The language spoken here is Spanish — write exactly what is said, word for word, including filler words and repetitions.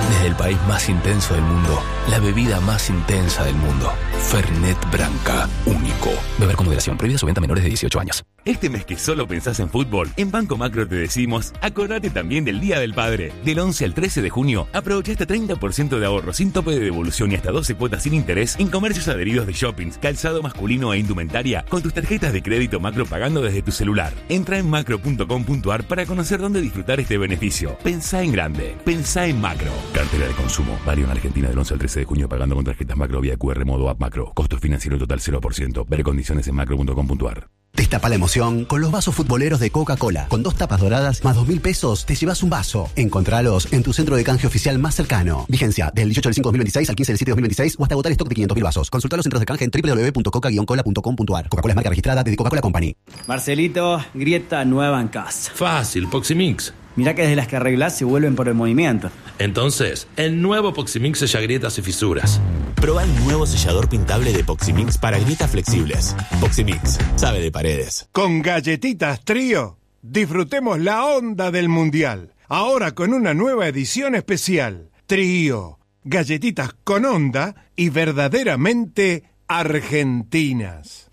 Desde el país más intenso del mundo, la bebida más intensa del mundo. Fernet Branca, único. Beber con moderación. Prohibida su venta a menores de dieciocho años. Este mes que solo pensás en fútbol, en Banco Macro te decimos, acordate también del Día del Padre. Del once al trece de junio, aprovecha hasta treinta por ciento de ahorro sin tope de devolución y hasta doce cuotas sin interés en comercios adheridos de shoppings, calzado masculino e indumentaria con tus tarjetas de crédito Macro pagando desde tu celular. Entra en macro punto com punto ar para conocer dónde disfrutar este beneficio. Pensá en grande. Pensá en Macro. Cartera de consumo. Válido en Argentina del once al trece de junio pagando con tarjetas Macro vía Q R modo app Macro. Costo financiero total cero por ciento. Ver condiciones en macro punto com punto ar. Destapa la emoción con los vasos futboleros de Coca-Cola. Con dos tapas doradas más dos mil pesos te llevas un vaso. Encontralos en tu centro de canje oficial más cercano. Vigencia del dieciocho del cinco de dos mil veintiséis al quince del siete de dos mil veintiséis o hasta agotar stock de quinientos mil vasos. Consulta los centros de canje en doble u doble u doble u punto coca guion cola punto com punto ar. Coca-Cola es marca registrada de Coca-Cola Company. Marcelito, grieta nueva en casa. Fácil, Poximix. Mirá que desde las que arreglás se vuelven por el movimiento. Entonces, el nuevo Poximix sella grietas y fisuras. Proba el nuevo sellador pintable de Poximix para grietas flexibles. Poximix, sabe de paredes. Con galletitas Trío, disfrutemos la onda del Mundial. Ahora con una nueva edición especial. Trío, galletitas con onda y verdaderamente argentinas.